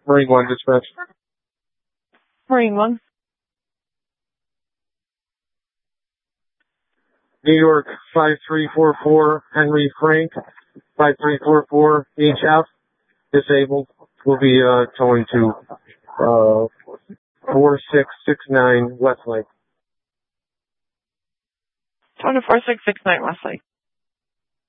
Marine 1 dispatch. Marine 1. New York 5344, Henry Frank, 5344, HF, disabled. We'll be towing to 4669 Westlake. Towing to 4669 Westlake.